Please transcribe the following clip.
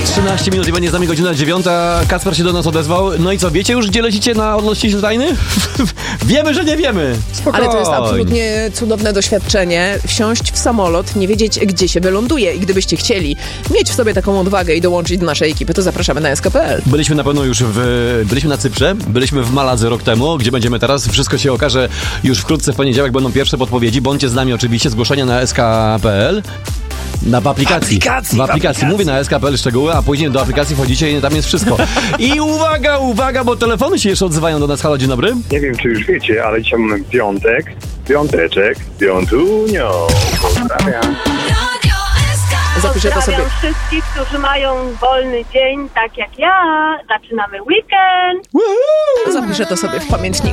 13 minut i będzie z nami godzina 9. Kacper się do nas odezwał. No i co, wiecie już, gdzie lecicie na odlot ściśle tajny? Wiemy, że nie wiemy. Spokojnie. Ale to jest absolutnie cudowne doświadczenie. Wsiąść w samolot, nie wiedzieć, gdzie się wyląduje. I gdybyście chcieli mieć w sobie taką odwagę i dołączyć do naszej ekipy, to zapraszamy na sk.pl. Byliśmy na pewno już byliśmy na Cyprze, byliśmy w Maladze rok temu. Gdzie będziemy teraz? Wszystko się okaże już wkrótce w poniedziałek. Będą pierwsze podpowiedzi. Bądźcie z nami oczywiście. Zgłoszenia na sk.pl. W aplikacji. Mówię na sk.pl szczegóły, a później do aplikacji wchodzicie i tam jest wszystko. I uwaga, bo telefony się jeszcze odzywają do nas. Halo, dzień dobry. Nie wiem, czy już wiecie, ale dzisiaj mamy piąteczek, piątunio. Pozdrawiam. Zapiszę to sobie. Pozdrawiam wszystkich, którzy mają wolny dzień, tak jak ja. Zaczynamy weekend. Zapiszę to sobie w pamiętniku.